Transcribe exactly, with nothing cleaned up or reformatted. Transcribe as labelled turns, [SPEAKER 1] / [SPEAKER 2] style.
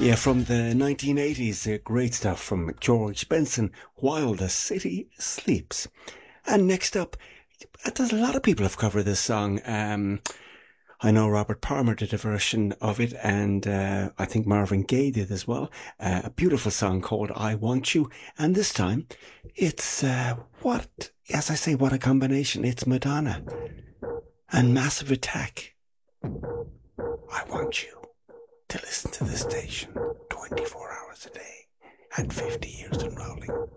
[SPEAKER 1] Yeah, from the nineteen eighties, uh, great stuff from George Benson, While the City Sleeps. And next up, uh, there's a lot of people have covered this song. Um, I know Robert Palmer did a version of it, and uh, I think Marvin Gaye did as well. Uh, a beautiful song called I Want You. And this time, it's uh, what, as I say, what a combination. It's Madonna and Massive Attack. I want you to listen to this station twenty-four hours a day and fifty years and rolling.